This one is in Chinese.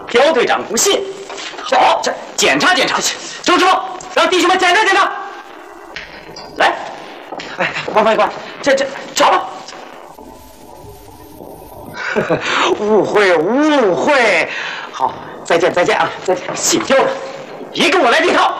刁队长不信。好，这检查检查。周师傅，让弟兄们检查检查。来，哎，快快快，这找吧。误会误会。好，再见再见啊，再见。姓刁的，别跟我来这套。